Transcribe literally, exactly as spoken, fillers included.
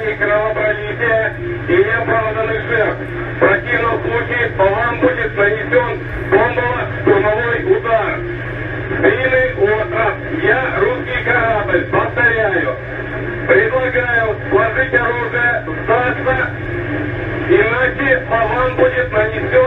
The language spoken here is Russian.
избежания кровопролития и неоправданных жертв. В противном случае по вам будет нанесен бомбово-штурмовой удар. Длинный остров. Я русский корабль. Повторяю. Предлагаю сложить оружие, сдаться, иначе по вам будет нанесен